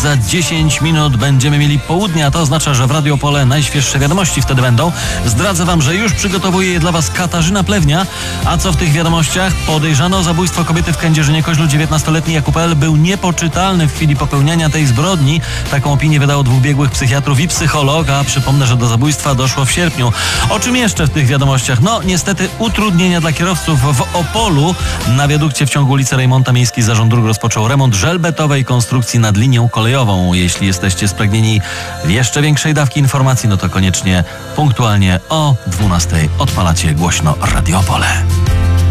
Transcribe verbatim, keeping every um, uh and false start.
za dziesięć minut będziemy mieli południe, a to oznacza, że w Radio Opole najświeższe wiadomości wtedy będą. Zdradzę wam, że już przygotowuje je dla was Katarzyna Plewnia. A co w tych wiadomościach? Podejrzany o zabójstwo kobiety w Kędzierzynie-Koźlu dziewiętnastoletni Jakub L. był niepoczytalny w chwili popełniania tej zbrodni. Taką opinię wydało dwóch biegłych psychiatrów i psycholog, a przypomnę, że do zabójstwa doszło w sierpniu. O czym jeszcze w tych wiadomościach? No niestety utrudnienia dla kierowców w Opolu. Na wiadukcie w ciągu ulicy Rejmonta Miejski Zarząd Dróg rozpoczął remont żelbetowej konstrukcji nad linią kolejową. Jeśli jesteście spragnieni jeszcze większej dawki informacji, no to koniecznie punktualnie o dwunastej odpalacie głośno Radio Opole.